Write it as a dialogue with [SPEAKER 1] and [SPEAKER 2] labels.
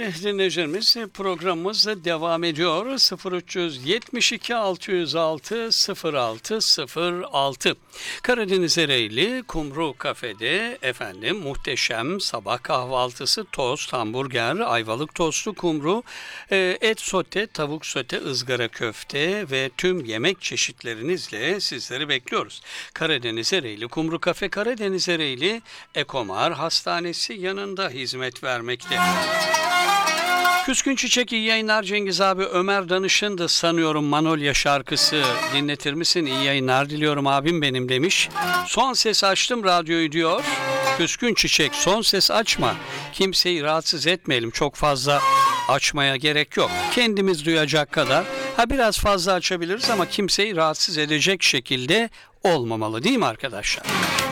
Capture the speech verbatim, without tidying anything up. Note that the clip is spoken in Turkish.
[SPEAKER 1] Sevgili dinleyicilerimiz, programımız devam ediyor. sıfır üç yetmiş iki altı yüz altı sıfır altı sıfır altı Karadeniz Ereğli Kumru Kafede efendim muhteşem sabah kahvaltısı, tost, hamburger, ayvalık tostu, kumru, e, et sote, tavuk sote, ızgara köfte ve tüm yemek çeşitlerinizle sizleri bekliyoruz. Karadeniz Ereğli Kumru Kafe, Karadeniz Ereğli Ekomar Hastanesi yanında hizmet vermekte. Küskün Çiçek iyi yayınlar Cengiz abi. Ömer Danış'ın da sanıyorum Manolya şarkısı dinletir misin? İyi yayınlar diliyorum abim benim demiş. Son ses açtım radyoyu diyor. Küskün Çiçek son ses açma. Kimseyi rahatsız etmeyelim. Çok fazla açmaya gerek yok. Kendimiz duyacak kadar. Ha biraz fazla açabiliriz ama kimseyi rahatsız edecek şekilde olmamalı değil mi arkadaşlar?